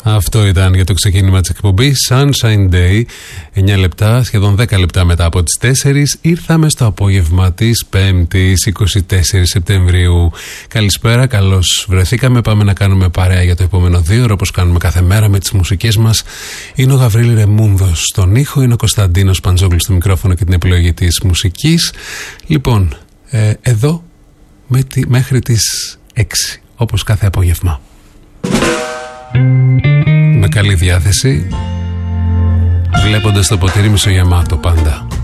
Αυτό ήταν για το ξεκίνημα της εκπομπής Sunshine Day. 9 λεπτά, σχεδόν 10 λεπτά μετά από τις 4 ήρθαμε στο απόγευμα της 5ης 24 Σεπτεμβρίου. Καλησπέρα, καλώς βρεθήκαμε. Πάμε να κάνουμε παρέα για το επόμενο 2 ώρο, όπως κάνουμε κάθε μέρα με τις μουσικές μας. Είναι ο Γαβρίλη Ρεμούνδος στον ήχο, είναι ο Κωνσταντίνος Παντζόγλου στο μικρόφωνο και την επιλογή της μουσικής. Λοιπόν, εδώ μέχρι τις 6, όπως κάθε απόγευμα. Με καλή διάθεση, βλέποντας το ποτήρι μισογεμάτο πάντα.